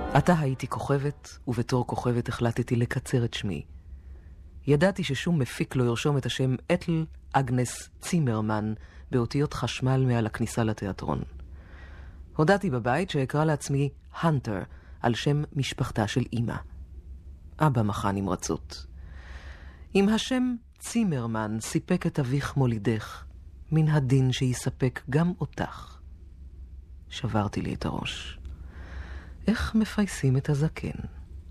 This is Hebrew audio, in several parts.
עתה הייתי כוכבת, ובתור כוכבת החלטתי לקצר את שמי. ידעתי ששום מפיק לא ירשום את השם אתל אגנס צימרמן באותיות חשמל מעל הכניסה לתיאטרון. הודעתי בבית שאקרא לעצמי הנטר, על שם משפחתה של אמא. אבא מחה נמרצות. אם השם צימרמן סיפק את אביך מולידך, מן הדין שיספק גם אותך. שברתי לי את הראש. איך מפייסים את הזקן?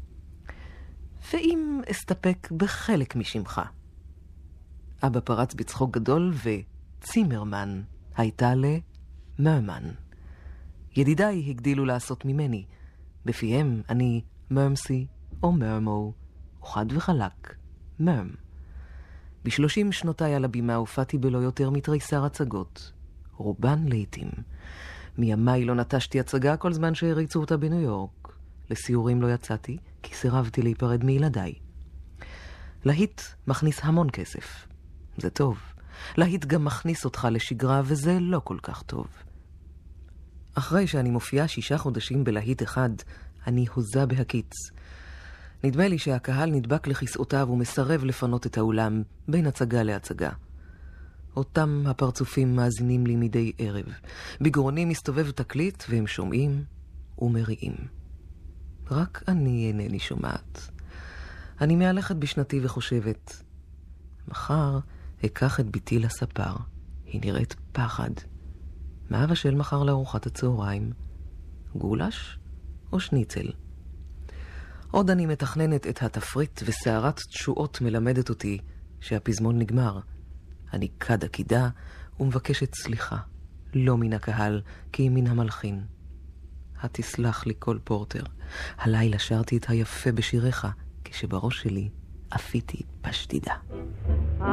ואם אסתפק בחלק משמך? אבא פרץ בצחוק גדול, וצימרמן הייתה למרמן. ידידיי הגדילו לעשות ממני. בפיהם אני מרמסי או מרמו, וחד וחלק, מרם. ב30 שנותיי על הבימה הופעתי בלא יותר מתריסר הצגות, רובן לעתים. מימיי לא נטשתי הצגה כל זמן שהריצו אותה בניו יורק. לסיורים לא יצאתי, כי סירבתי להיפרד מילדיי. להיט מכניס המון כסף. זה טוב. להיט גם מכניס אותך לשגרה, וזה לא כל כך טוב. אחרי שאני מופיעה 6 חודשים בלהיט אחד, אני הוזה בהקיץ. נדמה לי שהקהל נדבק לכיסאותיו ומסרב לפנות את האולם בין הצגה להצגה. אותם הפרצופים מאזינים לי מדי ערב. בגרוני מסתובב תקליט והם שומעים ומריעים. רק אני אינני שומעת. אני מהלכת בשנתי וחושבת, מחר אקח את ביתי לספר. היא נראית פחד. מה אבשל מחר לארוחת הצהריים? גולש או שניצל? עוד אני מתכננת את התפריט, וסערת תשועות מלמדת אותי שהפזמון נגמר. אני קד עקידה ומבקשת סליחה, לא מן הקהל, כי מן המלחין. התסלח לי כל פורטר. הלילה שרתי את היפה בשיריך, כשבראש שלי אפיתי פשטידה.